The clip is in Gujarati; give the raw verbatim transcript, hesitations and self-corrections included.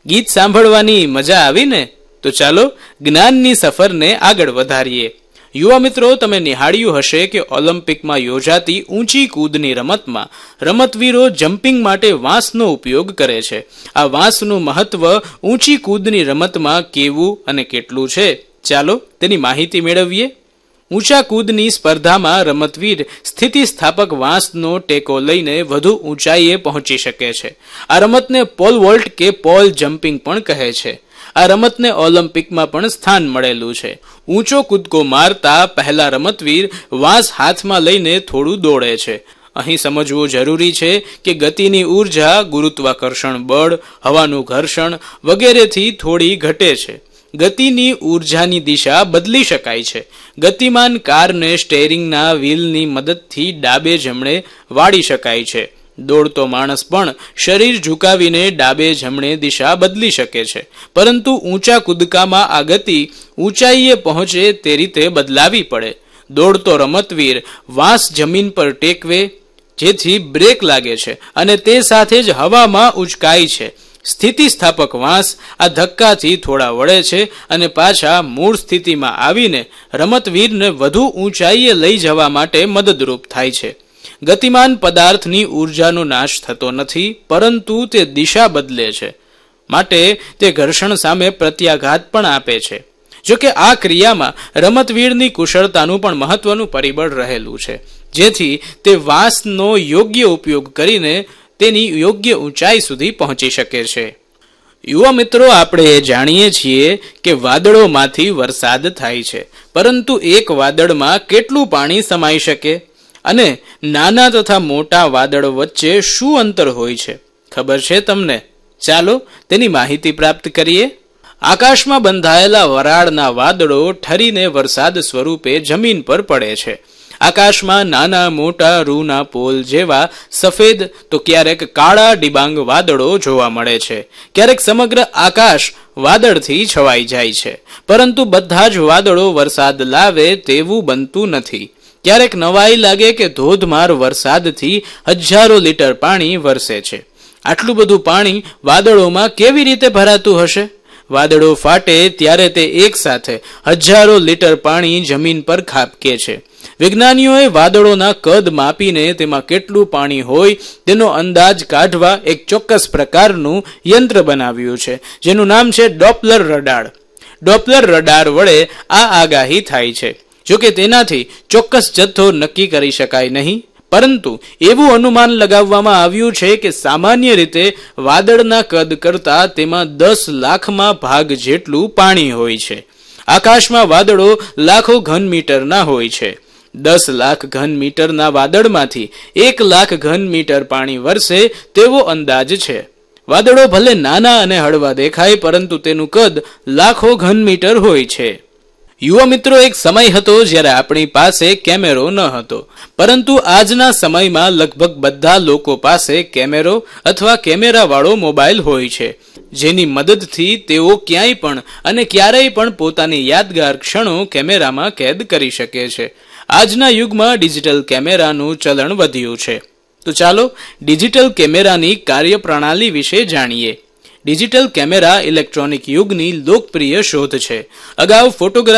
ગીત સાંભળવાની મજા આવી ને? તો ચાલો જ્ઞાનની સફરને આગળ વધારીએ. યુવા મિત્રો, તમે નિહાળ્યું હશે કે ઓલિમ્પિકમાં યોજાતી ઊંચી કૂદની રમતમાં રમતવીરો જમ્પિંગ માટે વાંસનો ઉપયોગ કરે છે. આ વાંસનું મહત્વ ઊંચી કૂદની રમતમાં કેવું અને કેટલું છે, ચાલો તેની માહિતી મેળવીએ. ઊંચા કૂદની સ્પર્ધામાં રમતવીર સ્થિતિસ્થાપક વાંસનો ટેકો લઈને વધુ ઊંચાઈએ પહોંચી શકે છે. આ રમતને પોલ વોલ્ટ કે પોલ જમ્પિંગ પણ કહે છે. આ રમતને ઓલિમ્પિકમાં પણ સ્થાન મળેલું છે. ઊંચો કૂદકો મારતા પહેલા રમતવીર વાંસ હાથમાં લઈને થોડું દોડે છે. અહીં સમજવું જરૂરી છે કે ગતિની ઊર્જા ગુરુત્વાકર્ષણ બળ, હવાનું ઘર્ષણ વગેરેથી થોડી ઘટે છે. ગતિની ઊર્જાની દિશા બદલી શકાય છે. ગતિમાન કારને સ્ટેરિંગના વ્હીલની મદદથી ડાબે જમણે વાળી શકાય છે. દોડતો માણસ પણ શરીર ઝુકાવીને ડાબે જમણે દિશા બદલી શકે છે. પરંતુ ઊંચા કૂદકામાં આ ગતિ ઊંચાઈએ પહોંચે તે રીતે બદલાવી પડે. દોડતો રમતવીર વાંસ જમીન પર ટેકવે જેથી બ્રેક લાગે છે અને તે સાથે જ હવામાં ઉચકાય છે. સ્થિતિસ્થાપક વાંસ આ ધક્કાથી થોડા વળે છે અને પાછા મૂળ સ્થિતિમાં આવીને રમતવીરને વધુ ઊંચાઈએ લઈ જવા માટે મદદરૂપ થાય છે. ગતિમાન પદાર્થની ઊર્જાનો નાશ થતો નથી, પરંતુ તે દિશા બદલે છે, માટે તે ઘર્ષણ સામે પ્રત્યાઘાત પણ આપે છે. જોકે આ ક્રિયામાં રમતવીરની કુશળતાનું પણ મહત્વનું પરિબળ રહેલું છે, જેથી તે વાંસનો યોગ્ય ઉપયોગ કરીને તેની યોગ્ય ઊંચાઈ સુધી પહોંચી શકે છે. યુવા મિત્રો, આપણે જાણીએ છીએ કે વાદળોમાંથી વરસાદ થાય છે, પરંતુ એક વાદળમાં કેટલું પાણી સમાઈ શકે અને નાના તથા મોટા વાદળો વચ્ચે શું અંતર હોય છે, ખબર છે તમને? ચાલો તેની માહિતી પ્રાપ્ત કરીએ. આકાશમાં બંધાયેલા વરાળના વાદળો ઠરીને વરસાદ સ્વરૂપે જમીન પર પડે છે. આકાશમાં નાના મોટા રૂના પોલ જેવા સફેદ તો ક્યારેક કાળા ડિબાંગ વાદળો જોવા મળે છે. ક્યારેક સમગ્ર આકાશ વાદળથી છવાઈ જાય છે, પરંતુ બધા જ વાદળો વરસાદ લાવે તેવું બનતું નથી. ક્યારેક નવાઈ લાગે કે ધોધમાર વરસાદથી હજારો લીટર પાણી વરસે છે. આટલું બધું પાણી વાદળોમાં કેવી રીતે ભરાતું હશે? વાદળો ફાટે ત્યારે તે એક સાથે હજારો લીટર પાણી જમીન પર ખાબકે છે. વિજ્ઞાનીઓએ વાદળોના કદ માપીને તેમાં કેટલું પાણી હોય તેનો અંદાજ કાઢવા એક ચોક્કસ પ્રકારનું યંત્ર બનાવ્યું છે, જેનું નામ છે ડોપલર રડાર. ડોપલર રડાર વડે આ આગાહી થાય છે. જોકે તેનાથી ચોક્કસ જથ્થો નક્કી કરી શકાય નહીં, પરંતુ એવું અનુમાન લગાવવામાં આવ્યું છે કે સામાન્ય રીતે વાદળના કદ કરતા તેમાં દસ લાખમાં ભાગ જેટલું પાણી હોય છે. આકાશમાં વાદળો લાખો ઘન મીટરના હોય છે. દસ લાખ ઘન મીટરના વાદળમાંથી એક લાખ ઘન મીટર પાણી વરસે તેવો અંદાજ છે. વાદળો ભલે નાના અને હળવા દેખાય, પરંતુ તેનું કદ લાખો ઘન મીટર હોય છે. યુવા મિત્રો, એક સમય હતો જ્યારે આપણી પાસે કેમેરો ન હતો, પરંતુ આજના સમયમાં લગભગ બધા લોકો પાસે કેમેરો અથવા કેમેરા વાળો મોબાઈલ હોય છે, જેની મદદથી તેઓ ક્યાંય પણ અને ક્યારેય પણ પોતાની યાદગાર ક્ષણો કેમેરામાં કેદ કરી શકે છે. આજના યુગમાં ડિજિટલ કેમેરાનું ચલણ વધ્યું છે. તો ચાલો ડિજિટલ કેમેરાની કાર્યપ્રણાલી વિશે જાણીએ. ડિજિટલ કેમેરા ઇલેક્ટ્રોનિક યુગની લોકપ્રિય શોધ છે. અગાઉ ફોટોગ્રાફી